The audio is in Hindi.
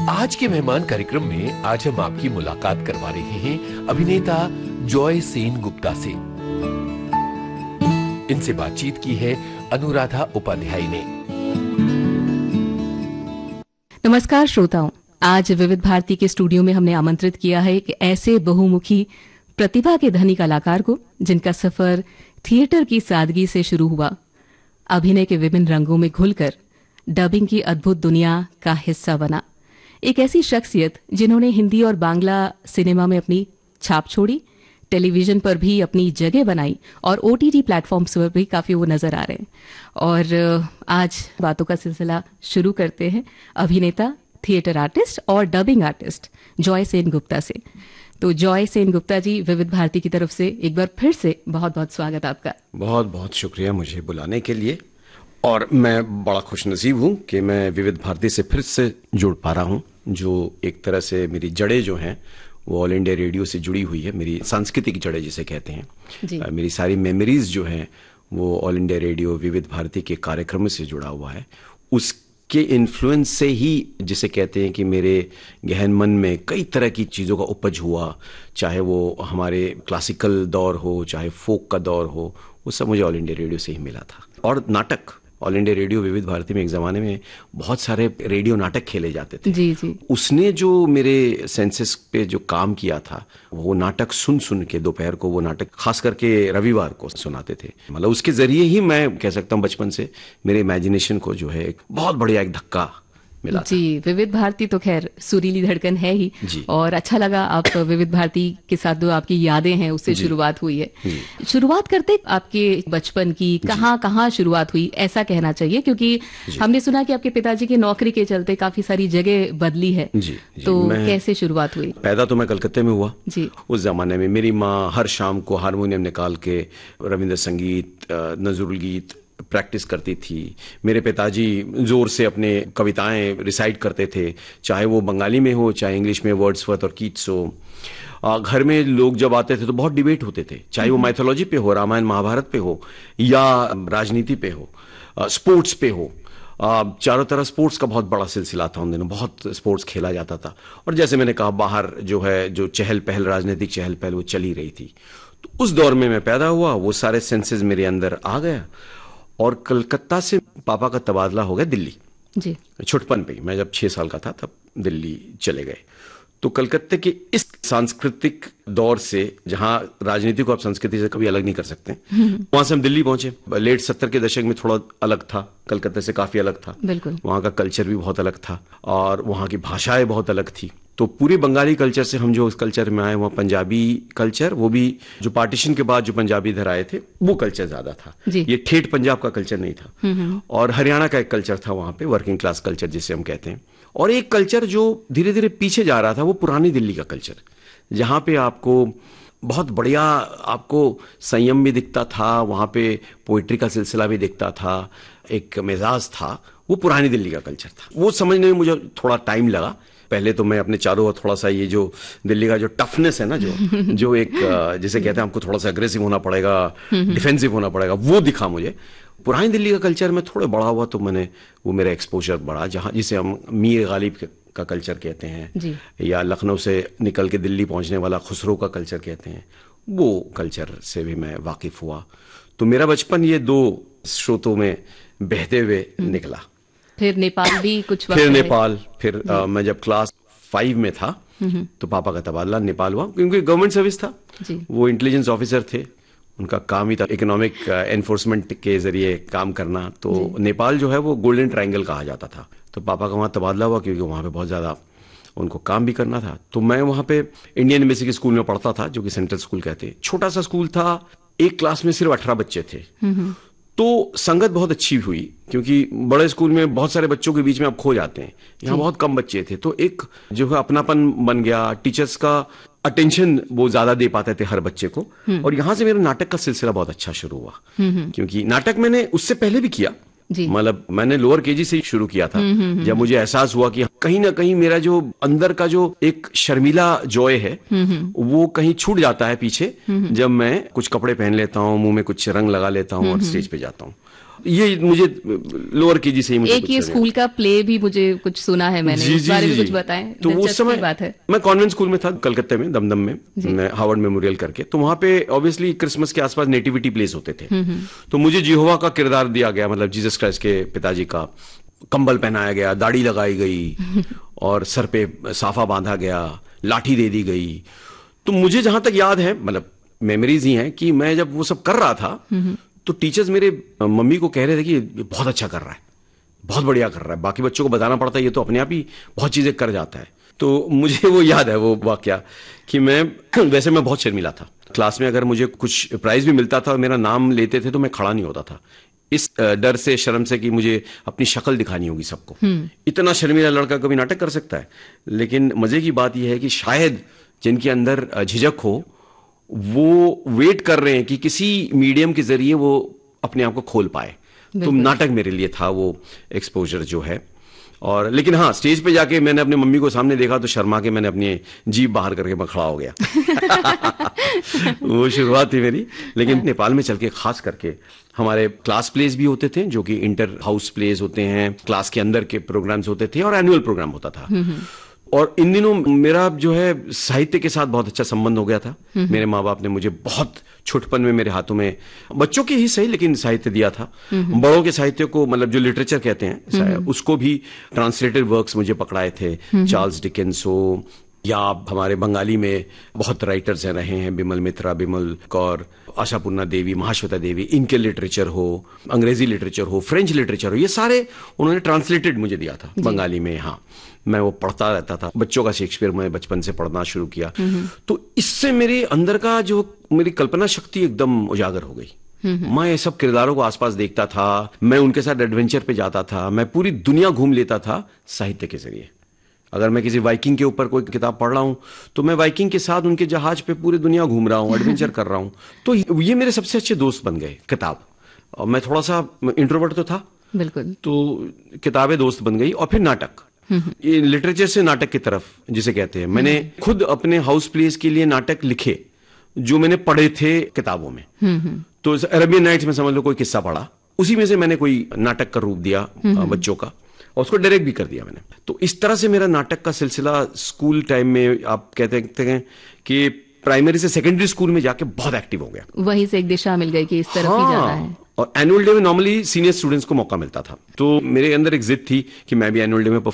आज के मेहमान कार्यक्रम में आज हम आपकी मुलाकात करवा रहे हैं अभिनेता जॉय सेन गुप्ता से। इनसे बातचीत की है अनुराधा उपाध्याय ने। नमस्कार श्रोताओं, आज विविध भारती के स्टूडियो में हमने आमंत्रित किया है कि ऐसे बहुमुखी प्रतिभा के धनी कलाकार को जिनका सफर थिएटर की सादगी से शुरू हुआ, अभिनय के विभिन्न रंगों में घुलकर डबिंग की अद्भुत दुनिया का हिस्सा बना। एक ऐसी शख्सियत जिन्होंने हिंदी और बांग्ला सिनेमा में अपनी छाप छोड़ी, टेलीविजन पर भी अपनी जगह बनाई और ओटीटी प्लेटफॉर्म्स पर भी काफी वो नजर आ रहे हैं। और आज बातों का सिलसिला शुरू करते हैं अभिनेता, थिएटर आर्टिस्ट और dubbing artist Joy Sen Gupta से। तो जॉय सेन गुप्ता जी, विविध भारती की तरफ से एक बार फिर से बहुत बहुत स्वागत आपका। बहुत बहुत शुक्रिया मुझे बुलाने के लिए, और मैं बड़ा खुशनसीब हूँ कि मैं विविध भारती से फिर से जुड़ पा रहा हूँ, जो एक तरह से मेरी जड़ें जो हैं वो ऑल इंडिया रेडियो से जुड़ी हुई है। मेरी सांस्कृतिक जड़ें जिसे कहते हैं, मेरी सारी मेमोरीज जो हैं वो ऑल इंडिया रेडियो विविध भारती के कार्यक्रम से जुड़ा हुआ है। उसके इन्फ्लुएंस से ही जिसे कहते हैं कि मेरे गहन मन में कई तरह की चीज़ों का उपज हुआ, चाहे वो हमारे क्लासिकल दौर हो, चाहे फोक का दौर हो, वो सब मुझे ऑल इंडिया रेडियो से ही मिला था। और नाटक, ऑल इंडिया रेडियो विविध भारती में एक जमाने में बहुत सारे रेडियो नाटक खेले जाते थे। जी। उसने जो मेरे सेंसेस पे जो काम किया था, वो नाटक सुन सुन के दोपहर को वो नाटक खास करके रविवार को सुनाते थे। मतलब उसके जरिए ही मैं कह सकता हूँ बचपन से मेरे इमेजिनेशन को जो है एक बहुत बढ़िया एक धक्का मिला जी। विविध भारती तो खैर सुरीली धड़कन है ही, और अच्छा लगा आप विविध भारती के साथ जो आपकी यादें हैं उससे शुरुआत हुई है। शुरुआत करते आपके बचपन की कहाँ शुरुआत हुई ऐसा कहना चाहिए, क्योंकि हमने सुना कि आपके पिताजी की नौकरी के चलते काफी सारी जगह बदली है। तो कैसे शुरुआत हुई? पैदा तो मैं कलकत्ते में हुआ जी। उस जमाने में मेरी माँ हर शाम को हारमोनियम निकाल के रविंद्र संगीत, नजरुल गीत प्रैक्टिस करती थी। मेरे पिताजी जोर से अपने कविताएं रिसाइट करते थे, चाहे वो बंगाली में हो, चाहे इंग्लिश में वर्ड्सवर्थ और कीट्स हो। घर में लोग जब आते थे तो बहुत डिबेट होते थे, चाहे वो माइथोलॉजी पे हो, रामायण महाभारत पे हो, या राजनीति पे हो, स्पोर्ट्स पे हो। चारों तरफ स्पोर्ट्स का बहुत बड़ा सिलसिला था उन दिनों, बहुत स्पोर्ट्स खेला जाता था। और जैसे मैंने कहा, बाहर जो है जो चहल पहल, राजनीतिक चहल पहल वो चली रही थी। तो उस दौर में मैं पैदा हुआ, वो सारे सेंसेस मेरे अंदर आ गया, और कलकत्ता से पापा का तबादला हो गया दिल्ली जी। छुटपन पे। मैं जब 6 साल का था तब दिल्ली चले गए। तो कलकत्ते के इस सांस्कृतिक दौर से, जहां राजनीति को आप संस्कृति से कभी अलग नहीं कर सकते, वहां से हम दिल्ली पहुंचे। लेट 70 के दशक में थोड़ा अलग था, कलकत्ते से काफी अलग था। बिल्कुल। वहां का कल्चर भी बहुत अलग था और वहां की भाषाएं बहुत अलग थी। तो पूरे बंगाली कल्चर से हम जो उस कल्चर में आए, वहाँ पंजाबी कल्चर, वो भी जो पार्टीशन के बाद जो पंजाबी इधर आए थे, वो कल्चर ज्यादा था। ये ठेठ पंजाब का कल्चर नहीं था। और हरियाणा का एक कल्चर था वहां पे, वर्किंग क्लास कल्चर जिसे हम कहते हैं। और एक कल्चर जो धीरे धीरे पीछे जा रहा था, वो पुरानी दिल्ली का कल्चर, जहाँ पे आपको बहुत बढ़िया आपको संयम भी दिखता था, वहां पे पोइट्री का सिलसिला भी दिखता था, एक मिजाज था। वो पुरानी दिल्ली का कल्चर था। वो समझने में मुझे थोड़ा टाइम लगा। पहले तो मैं अपने चारों ओर थोड़ा सा ये जो दिल्ली का जो टफनेस है ना, जो एक जिसे कहते हैं आपको थोड़ा सा अग्रेसिव होना पड़ेगा, डिफेंसिव होना पड़ेगा, वो दिखा मुझे। पुरानी दिल्ली का कल्चर में थोड़ा बड़ा हुआ तो वो मेरा एक्सपोजर बढ़ा, जहाँ जिसे हम मीर गालिब का कल्चर कहते हैं, या लखनऊ से निकल के दिल्ली पहुंचने वाला खुसरो का कल्चर कहते हैं, वो कल्चर से भी मैं वाकिफ हुआ। तो मेरा बचपन ये 2 स्रोतों में बहते हुए निकला। फिर नेपाल भी कुछ वक्त फिर नेपाल, फिर मैं जब क्लास 5 में था तो पापा का तबादला नेपाल हुआ, क्योंकि गवर्नमेंट सर्विस था। वो इंटेलिजेंस ऑफिसर थे, उनका काम ही था इकोनॉमिक एनफोर्समेंट के जरिए काम करना। तो नेपाल जो है वो गोल्डन ट्रायंगल कहा जाता था। तो पापा का वहाँ तबादला हुआ, क्योंकि वहाँ पे बहुत ज्यादा उनको काम भी करना था। तो मैं वहाँ पे इंडियन एम्बेसी के स्कूल में पढ़ता था, जो कि सेंट्रल स्कूल कहते हैं। छोटा सा स्कूल था, एक क्लास में सिर्फ 18 बच्चे थे। तो संगत बहुत अच्छी हुई, क्योंकि बड़े स्कूल में बहुत सारे बच्चों के बीच में आप खो जाते हैं, यहाँ बहुत कम बच्चे थे। तो एक जो है अपनापन बन गया, टीचर्स का अटेंशन वो ज्यादा दे पाते थे हर बच्चे को। और यहाँ से मेरा नाटक का सिलसिला बहुत अच्छा शुरू हुआ, क्योंकि नाटक मैंने उससे पहले भी किया। मतलब मैंने लोअर केजी से ही शुरू किया था। जब मुझे एहसास हुआ कि कहीं ना कहीं मेरा जो अंदर का जो एक शर्मीला जॉय है वो कहीं छूट जाता है पीछे, जब मैं कुछ कपड़े पहन लेता हूँ, मुंह में कुछ रंग लगा लेता हूँ और स्टेज पे जाता हूँ। ये मुझे लोअर केजी से ही मुझे एक ये स्कूल का प्ले भी मुझे कुछ सुना है मैंने, जी, उस बारे में जी, कुछ बताएं। तो उस समय बात है, मैं कॉन्वेंट स्कूल में था कलकत्ते में, दमदम में, हार्वर्ड मेमोरियल करके। तो वहां पे ऑब्वियसली क्रिसमस के आसपास नेटिविटी प्लेस होते थे। तो मुझे यहोवा का किरदार दिया गया, मतलब जीसस क्राइस्ट के पिताजी का। कंबल पहनाया गया, दाढ़ी लगाई गई और सर पे साफा बांधा गया, लाठी दे दी गई। तो मुझे जहां तक याद है, मतलब मेमोरीज ही हैं, कि मैं जब वो सब कर रहा था तो टीचर्स मेरे मम्मी को कह रहे थे कि ये बहुत अच्छा कर रहा है, बहुत बढ़िया कर रहा है। बाकी बच्चों को बताना पड़ता है, ये तो अपने आप ही बहुत चीजें कर जाता है। तो मुझे वो याद है वो वाकया कि वैसे मैं बहुत शर्मीला था। क्लास में अगर मुझे कुछ प्राइज भी मिलता था और मेरा नाम लेते थे तो मैं खड़ा नहीं होता था, इस डर से, शर्म से कि मुझे अपनी शक्ल दिखानी होगी सबको। इतना शर्मीला लड़का कभी नाटक कर सकता है? लेकिन मजे की बात यह है कि शायद जिनके अंदर झिझक हो वो वेट कर रहे हैं कि किसी मीडियम के जरिए वो अपने आप को खोल पाए। तो नाटक मेरे लिए था वो एक्सपोजर जो है। और लेकिन हाँ, स्टेज पे जाके मैंने अपने मम्मी को सामने देखा तो शर्मा के मैंने अपनी जीभ बाहर करके मैं खड़ा हो गया। वो शुरुआत थी मेरी। लेकिन नेपाल में चल के खास करके हमारे क्लास प्लेज भी होते थे, जो कि इंटर हाउस प्लेज होते हैं, क्लास के अंदर के प्रोग्राम्स होते थे, और एनुअल प्रोग्राम होता था। और इन दिनों मेरा जो है साहित्य के साथ बहुत अच्छा संबंध हो गया था। मेरे माँ बाप ने मुझे बहुत छोटपन में मेरे हाथों में, बच्चों के ही सही लेकिन साहित्य दिया था। बड़ों के साहित्य को, मतलब जो लिटरेचर कहते हैं, उसको भी ट्रांसलेटेड वर्क्स मुझे पकड़ाए थे। चार्ल्स डिकेंस हो, या हमारे बंगाली में बहुत राइटर्स हैं रहे हैं, बिमल मित्रा, बिमल कौर, आशापूर्णा देवी, महाश्वेता देवी, इनके लिटरेचर हो, अंग्रेजी लिटरेचर हो, फ्रेंच लिटरेचर हो, ये सारे उन्होंने ट्रांसलेटेड मुझे दिया था बंगाली में। हाँ, मैं वो पढ़ता रहता था। बच्चों का शेक्सपियर मैं बचपन से पढ़ना शुरू किया। तो इससे मेरे अंदर का जो मेरी कल्पना शक्ति एकदम उजागर हो गई। मैं ये सब किरदारों को आसपास देखता था, मैं उनके साथ एडवेंचर पे जाता था, मैं पूरी दुनिया घूम लेता था साहित्य के जरिए। अगर मैं किसी वाइकिंग के ऊपर कोई किताब पढ़ रहा हूं तो मैं वाइकिंग के साथ उनके जहाज पे पूरी दुनिया घूम रहा हूं, एडवेंचर कर रहा हूं। तो ये मेरे सबसे अच्छे दोस्त बन गए किताब। और मैं थोड़ा सा इंट्रोवर्ट तो था, बिल्कुल, तो किताबें दोस्त बन गई। और फिर नाटक, ये लिटरेचर से नाटक की तरफ जिसे कहते हैं। मैंने खुद अपने हाउस प्लेस के लिए नाटक लिखे जो मैंने पढ़े थे किताबों में। तो अरेबियन नाइट्स में समझ लो कोई किस्सा पढ़ा, उसी में से मैंने कोई नाटक का रूप दिया बच्चों का, और उसको डायरेक्ट भी कर दिया मैंने। तो इस तरह से मेरा नाटक का सिलसिला स्कूल टाइम में, आप कहते हैं कि प्राइमरी से सेकेंडरी स्कूल में जाके बहुत एक्टिव हो गया। वहीं से एक दिशा मिल गई कि इस तरफ ही जाना है। और एनुअल डे में नॉर्मली सीनियर स्टूडेंट्स को मौका मिलता था, तो मेरे अंदर एक जिद थी कि मैं भी एनुअल डे में